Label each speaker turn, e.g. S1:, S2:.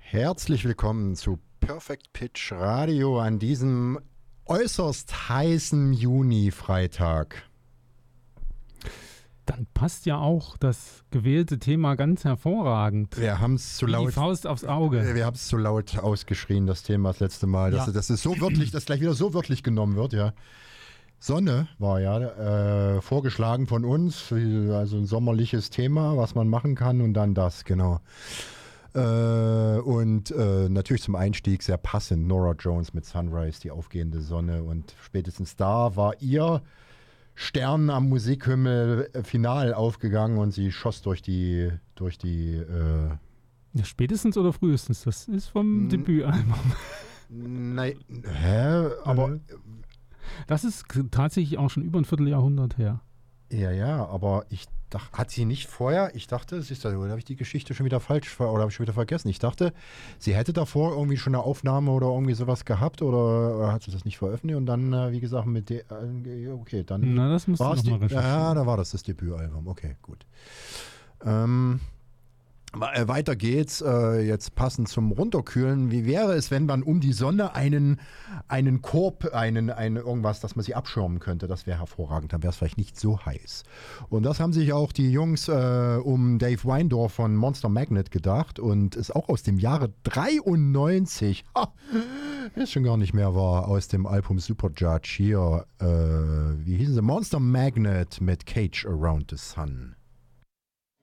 S1: Herzlich willkommen zu Perfect Pitch Radio an diesem äußerst heißen Juni-Freitag.
S2: Dann passt ja auch das gewählte Thema ganz hervorragend.
S1: Wir haben es zu laut.
S2: Die Faust aufs Auge.
S1: Wir haben es zu laut ausgeschrien, das Thema das letzte Mal. Dass es so wörtlich, dass gleich wieder so wörtlich genommen wird, ja. Sonne war ja vorgeschlagen von uns, also ein sommerliches Thema, was man machen kann und dann das, genau. Und natürlich zum Einstieg sehr passend, Norah Jones mit Sunrise, die aufgehende Sonne, und spätestens da war ihr Stern am Musikhimmel final aufgegangen und sie schoss durch die
S2: ja, spätestens oder frühestens, das ist vom Debütalbum.
S1: Nein, aber
S2: das ist tatsächlich auch schon über ein Vierteljahrhundert her.
S1: Ja, aber ich dachte, hat sie nicht vorher, ich dachte, oder habe ich die Geschichte schon wieder falsch, oder habe ich schon wieder vergessen? Ich dachte, sie hätte davor irgendwie schon eine Aufnahme oder irgendwie sowas gehabt, oder hat sie das nicht veröffentlicht und dann, wie gesagt, mit der, okay, dann.
S2: Na, das musst du noch mal recherchieren.
S1: Ja, da war das Debütalbum, okay, gut. Weiter geht's, jetzt passend zum Runterkühlen. Wie wäre es, wenn man um die Sonne einen Korb, irgendwas, dass man sie abschirmen könnte? Das wäre hervorragend, dann wäre es vielleicht nicht so heiß. Und das haben sich auch die Jungs um Dave Weindorf von Monster Magnet gedacht und ist auch aus dem Jahre 93. Ist schon gar nicht mehr wahr, aus dem Album Superjudge hier. Wie hießen sie? Monster Magnet mit Cage Around the Sun.